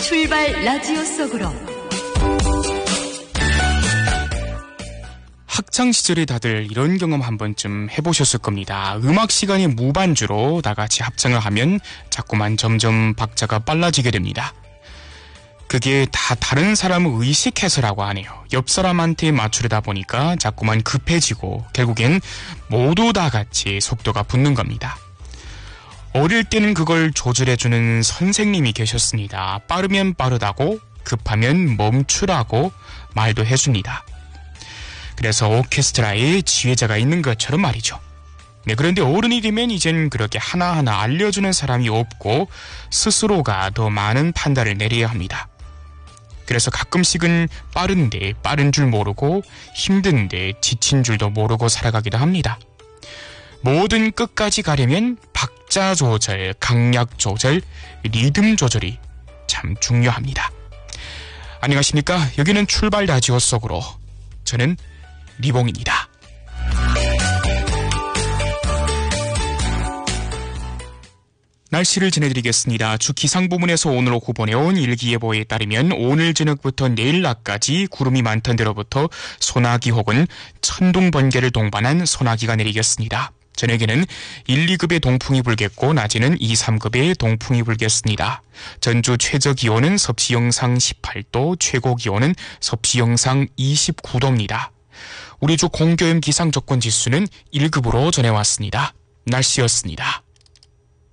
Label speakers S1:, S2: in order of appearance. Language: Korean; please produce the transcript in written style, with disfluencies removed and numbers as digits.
S1: 출발 라디오 속으로.
S2: 학창시절에 다들 이런 경험 한 번쯤 해보셨을 겁니다. 음악 시간에 무반주로 다 같이 합창을 하면 자꾸만 점점 박자가 빨라지게 됩니다. 그게 다 다른 사람을 의식해서라고 하네요. 옆 사람한테 맞추려다 보니까 자꾸만 급해지고 결국엔 모두 다 같이 속도가 붙는 겁니다. 어릴 때는 그걸 조절해주는 선생님이 계셨습니다. 빠르면 빠르다고, 급하면 멈추라고 말도 해줍니다. 그래서 오케스트라에 지휘자가 있는 것처럼 말이죠. 네, 그런데 어른이 되면 이젠 그렇게 하나하나 알려주는 사람이 없고 스스로가 더 많은 판단을 내려야 합니다. 그래서 가끔씩은 빠른데 빠른 줄 모르고 힘든데 지친 줄도 모르고 살아가기도 합니다. 뭐든 끝까지 가려면 박자 조절, 강약 조절, 리듬 조절이 참 중요합니다. 안녕하십니까? 여기는 출발 라디오 속으로. 저는 리봉입니다. 날씨를 전해드리겠습니다. 주 기상부문에서 오늘 오후 보내온 일기예보에 따르면 오늘 저녁부터 내일 낮까지 구름이 많던 데로부터 소나기 혹은 천둥 번개를 동반한 소나기가 내리겠습니다. 저녁에는 1, 2급의 동풍이 불겠고 낮에는 2, 3급의 동풍이 불겠습니다. 전주 최저기온은 섭씨 영상 18도, 최고기온은 섭씨 영상 29도입니다. 우리 주 공교염 기상조건지수는 1급으로 전해왔습니다. 날씨였습니다.